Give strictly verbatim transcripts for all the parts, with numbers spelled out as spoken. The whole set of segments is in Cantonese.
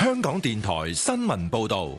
香港電台新聞報道。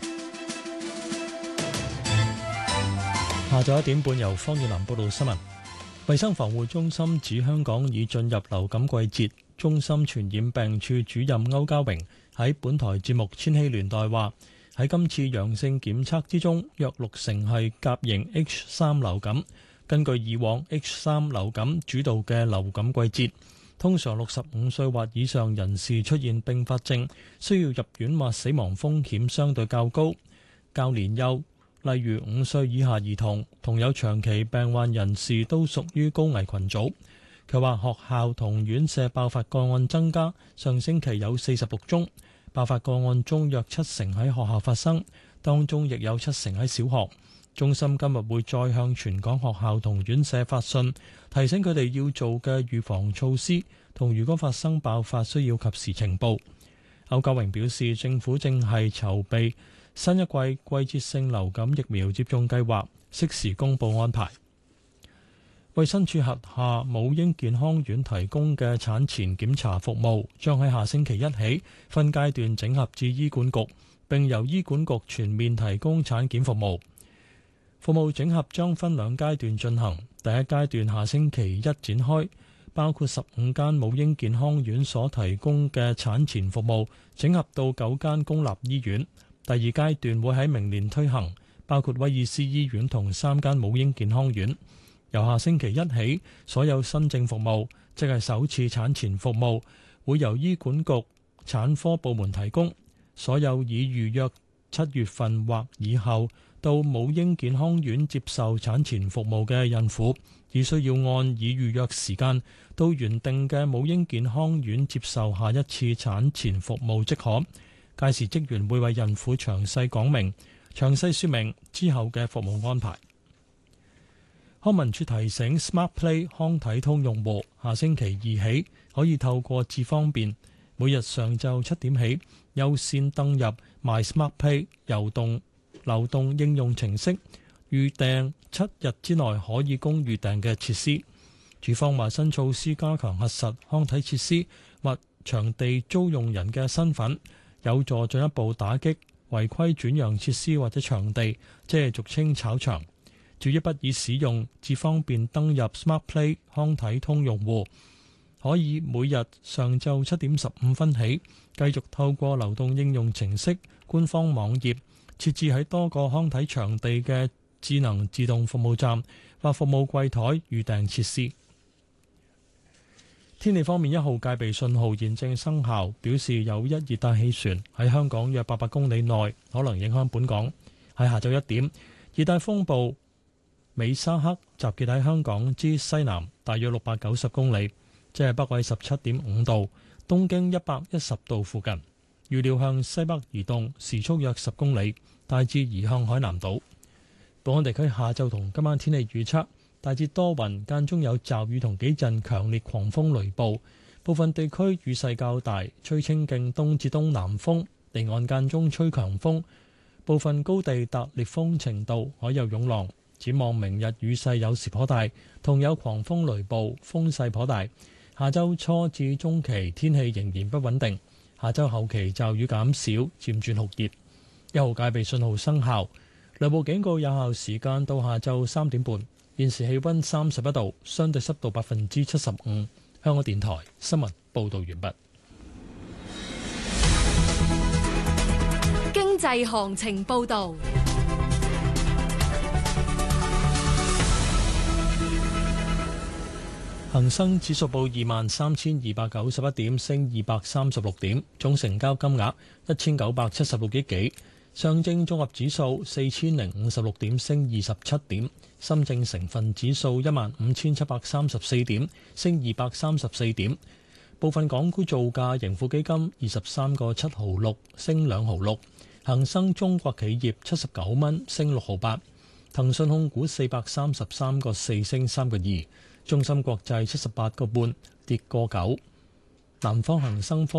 下晝一點半，由方遠南報道新聞。衛生防護中心指香港已進入流感季節。中心傳染病處主任歐家榮喺本台節目《千禧年代》話：喺今次陽性檢測之中，約六成係甲型 H 三 流感。根據以往 H 三 流感主導嘅流感季節，通常六十五歲或以上人士出現併發症，需要入院或死亡風險相對較高。較年幼，例如五歲以下兒童同有長期病患人士都屬於高危群組。佢話學校同院舍爆發個案增加，上星期有四十六宗，爆發個案中約七成喺學校發生，當中亦有七成喺小學。中心今日會再向全港學校同院舍發信，提醒佢哋要做嘅預防措施，同如果發生爆發需要及時呈報。歐家榮表示，政府正係籌備新一季季節性流感疫苗接種計劃，適時公佈安排。衛生署轄下母嬰健康院提供嘅產前檢查服務，將喺下星期一起分階段整合至醫管局，並由醫管局全面提供產檢服務。服務整合將分兩階段進行，第一階段下星期一展開，包括十五間母嬰健康院所提供嘅產前服務，整合到九間公立醫院。第二階段會喺明年推行，包括威爾斯醫院同三間母嬰健康院。由下星期一起，所有新症服務，即係首次產前服務，會由醫管局產科部門提供。所有已預約七月份或以後到母嬰健康院接受產前服務嘅孕婦，只需要按已預約時間到原定嘅母嬰健康院接受下一次產前服務即可。屆時職員會為孕婦詳細講明、詳細說明之後嘅服務安排。康文署提醒 SmartPlay 康體通用戶，下星期二起可以透過智方便，每日上晝七點起優先登入 MySmartPlay 流動流動應用程式，預訂七日之內可以供預訂嘅設施。署方話新措施加強核實康體設施或場地租用人嘅身份，有助進一步打擊違規轉讓設施或者場地，即係俗稱炒場。至於不已使用智方便登入 SmartPlay 康體通用戶，可以每日上晝七點十五分起，繼續透過流動應用程式官方網頁設置喺多個康體場地嘅智能自動服務站或服務櫃台預訂設施。天氣方面，一號戒備信號現正生效，表示有一熱帶氣旋喺香港約八百公里內可能影響本港。喺下晝一點，熱帶風暴美沙克集結喺香港之西南大約六百九十公里，即係北緯十七點五度、東經一百一十度附近。預料向西北移動，時速約十公里，大致移向海南島。本港地區下晝同今晚天氣預測，大致多雲，間中有驟雨同幾陣強烈狂風雷暴，部分地區雨勢較大，吹清勁東至東南風，離岸間中吹強風，部分高地達烈風程度，海有湧浪。展望明日雨勢有時頗大，同有狂風雷暴，風勢頗大。下周初至中期天氣仍然不穩定，下周後期驟雨減少，漸轉酷熱。一號戒備信號生效，雷暴警告有效時間到下晝三點半。現時氣溫三十一度，相對濕度百分之七十五。香港電台新聞報道完畢。 經濟行情報道。 恒生指數報二萬三千二百九十一點，升二百三十六點，總成交金額一千九百七十六億幾。上證綜合指數四千零五十六點，升二十七點。深證成分指數一萬五千七百三十四點，升二百三十四點。部分港股造價，盈富基金二十三個七毫六，升兩毫六。恒生中國企業七十九蚊，升六毫八。騰訊控股四百三十三個四，升三個二。中芯國際七十八個半，跌個九。南方恒生科